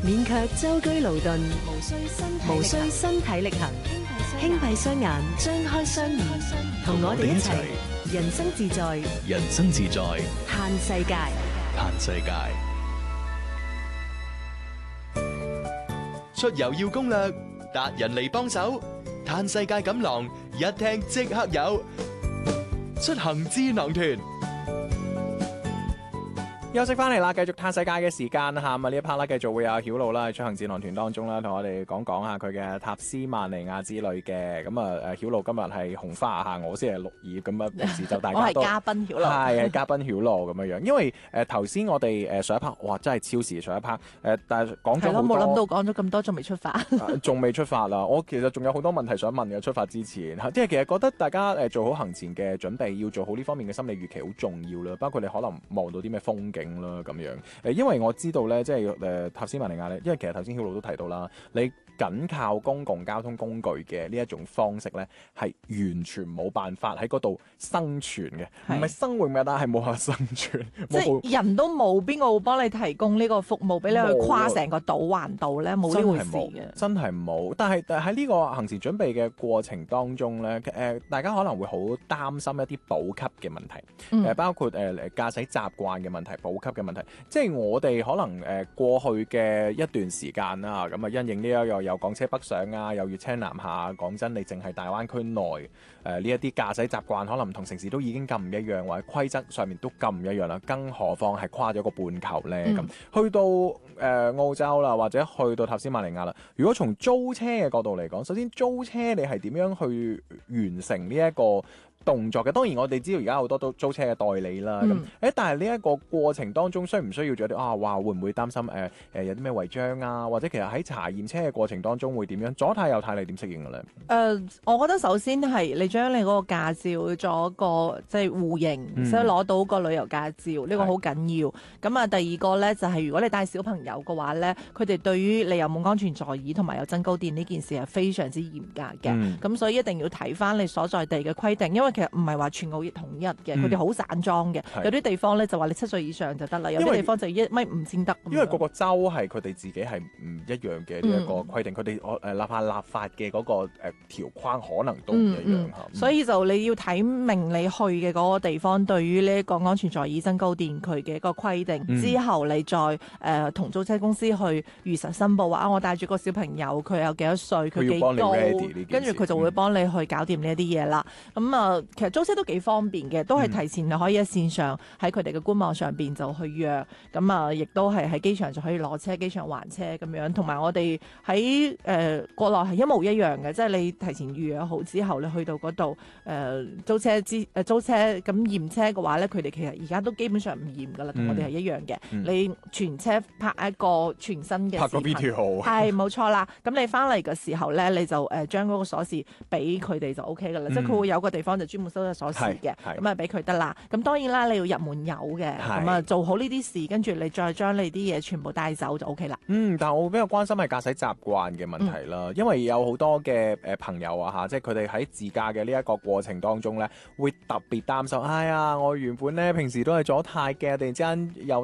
免卻舟車勞頓，無需身體力行，輕閉雙眼，張開雙耳，同我哋一齊人生自在， 人生自在， 嘆世界。 嘆世界。出遊要攻略，達人嚟幫手，嘆世界錦囊，一聽即刻有。出行智囊團。 休息翻嚟啦，繼續嘆世界嘅時間嚇，呢一 part 啦，繼續會有曉露啦，喺出行智囊團當中啦，同我哋講下佢嘅塔斯曼尼亞之旅嘅。咁曉露今日係紅花嚇，我先係綠葉咁啊。平時就大家都我係嘉賓曉露， 係嘉賓曉露咁樣樣。因為頭先我哋上一 part，哇真係超時上一 part，但係講咗好多， 冇諗到講咗咁多，仲未出發， 仲未出發啦。我其實仲有好多問題想問嘅，出發之前即係其實覺得大家做好行前嘅準備，要做好呢方面嘅心理預期好重要啦。包括你可能望到啲咩風景啦咁樣，因為我知道咧，即係塔斯曼尼亞咧，因為其實頭先曉露都提到啦，你僅靠公共交通工具嘅呢一種方式咧，係完全冇辦法喺嗰度生存嘅，唔係生活嘅，但係冇法生存， 即係人都冇，邊個會幫你提供呢個服務俾你去跨成個島環島咧？冇呢回事嘅， 真係冇。但係喺呢個行前準備嘅過程當中咧，大家可能會好擔心一啲補給嘅問題，包括駕駛習慣嘅問題、補給嘅問題。即係我哋可能過去嘅一段時間啦，咁啊因應呢一個有港車北上啊，有粵車南下。講真，你淨係大灣區內呢一啲駕駛習慣，可能唔同城市都已經咁唔一樣，或者規則上面都咁唔一樣啦。更何況係跨咗個半球咧咁。去到澳洲啦，或者去到塔斯曼尼亞啦。如果從租車嘅角度嚟講，首先租車你係點樣去完成呢一個動作嘅？當然我哋知道而家好多都租車嘅代理啦，但係呢一個過程當中需唔需要做啲話會唔會擔心有啲咩違章啊？或者其實喺查驗車嘅過程當中會點樣？左軚右軚你點適應嘅咧？ 我覺得首先係你將你嗰個駕照做一個即係互認，所以攞到個旅遊駕照呢個好緊要。咁啊，第二個咧就係如果你帶小朋友嘅話咧，佢哋對於你有冇安全座椅同埋有增高墊呢件事係非常之嚴格嘅。咁所以一定要睇翻你所在地嘅規定，因為其實唔係話全澳統一嘅，佢哋好散裝嘅。有啲地方咧就話你7歲以上就得啦，有啲地方就1.5米先得。 因為個州係佢哋自己係唔一樣嘅呢一個規定，佢哋立法嘅嗰個條框可能都唔一樣。 所以就你要睇明你去嘅嗰個地方對於呢一個安全座椅增高墊佢嘅一個規定，之後你再同租車公司去如實申報話我帶住個小朋友，佢有幾多歲，佢幾高，跟住佢就會幫你去搞掂呢一啲嘢啦。咁其實租車都幾方便嘅，都係提前你可以喺線上喺佢哋嘅官網上邊就去約，咁亦都係喺機場就可以攞車，機場還車咁樣。同埋我哋喺國內係一模一樣嘅，即係你提前預約好之後，你去到嗰度租車咁驗車嘅話咧，佢哋其實而家都基本上唔驗噶啦，同我哋係一樣嘅。你全車拍一個全新嘅拍個 video， 係冇錯啦。咁你翻嚟嘅時候咧，你就將嗰個鎖匙俾佢哋就 OK 噶啦，即係佢會有個地方就專門收咗鎖匙嘅，咁啊俾佢得啦。咁當然啦，你要入門有嘅，咁啊做好呢啲事，跟住你再將你啲嘢全部帶走就 OK 啦。 但係我比較關心係駕駛習慣嘅問題啦，因為有好多嘅朋友啊即係佢哋喺自駕嘅呢一個過程當中咧，會特別擔心。哎呀，我原本咧平時都係左軚嘅，突然之間右